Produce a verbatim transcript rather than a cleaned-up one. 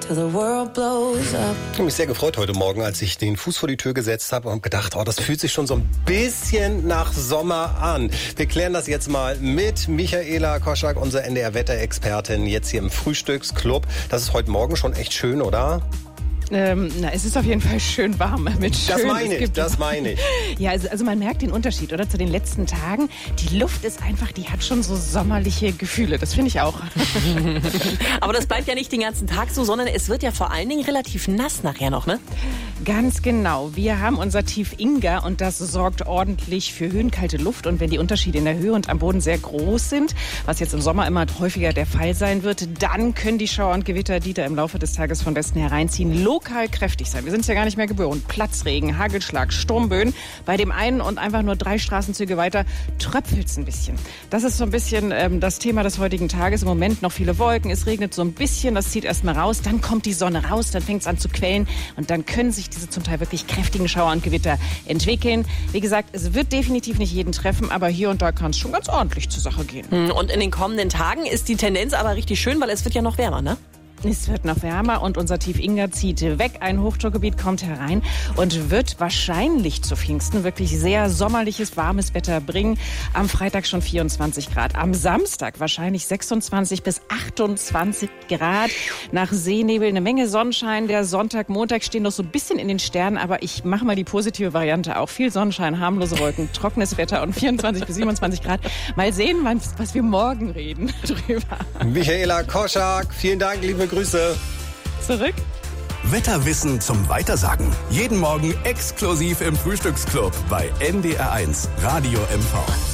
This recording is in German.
till the world blows up. Ich habe mich sehr gefreut heute Morgen, als ich den Fuß vor die Tür gesetzt habe und habe gedacht, oh, das fühlt sich schon so ein bisschen nach Sommer an. Wir klären das jetzt mal mit Michaela Koschak, unserer N D R-Wetterexpertin, jetzt hier im Frühstücksclub. Das ist heute Morgen schon echt schön, oder? Ähm, na, es ist auf jeden Fall schön warm. Mit schön, das meine ich, das meine ich. Ja, also, also man merkt den Unterschied, oder? Zu den letzten Tagen. Die Luft ist einfach, die hat schon so sommerliche Gefühle. Das finde ich auch. Aber das bleibt ja nicht den ganzen Tag so, sondern es wird ja vor allen Dingen relativ nass nachher noch, ne? Ganz genau. Wir haben unser Tief Inga und das sorgt ordentlich für höhenkalte Luft. Und wenn die Unterschiede in der Höhe und am Boden sehr groß sind, was jetzt im Sommer immer häufiger der Fall sein wird, dann können die Schauer und Gewitter, die da im Laufe des Tages von Westen hereinziehen, lokal kräftig sein. Wir sind es ja gar nicht mehr gewohnt. Platzregen, Hagelschlag, Sturmböen. Bei dem einen und einfach nur drei Straßenzüge weiter tröpfelt es ein bisschen. Das ist so ein bisschen ähm, das Thema des heutigen Tages. Im Moment noch viele Wolken. Es regnet so ein bisschen. Das zieht erstmal raus. Dann kommt die Sonne raus. Dann fängt es an zu quellen. Und dann können sich diese zum Teil wirklich kräftigen Schauer und Gewitter entwickeln. Wie gesagt, es wird definitiv nicht jeden treffen, aber hier und da kann es schon ganz ordentlich zur Sache gehen. Und in den kommenden Tagen ist die Tendenz aber richtig schön, weil es wird ja noch wärmer, ne? Es wird noch wärmer und unser Tief Inga zieht weg. Ein Hochdruckgebiet kommt herein und wird wahrscheinlich zu Pfingsten wirklich sehr sommerliches, warmes Wetter bringen. Am Freitag schon vierundzwanzig Grad. Am Samstag wahrscheinlich sechsundzwanzig bis achtundzwanzig Grad. Nach Seenebel eine Menge Sonnenschein. Der Sonntag, Montag stehen noch so ein bisschen in den Sternen, aber ich mache mal die positive Variante auch. Viel Sonnenschein, harmlose Wolken, trockenes Wetter und vierundzwanzig bis siebenundzwanzig Grad. Mal sehen, was, was wir morgen reden drüber. Michaela Koschak, vielen Dank, liebe Grüße. Zurück. Wetterwissen zum Weitersagen. Jeden Morgen exklusiv im Frühstücksclub bei N D R eins Radio M V.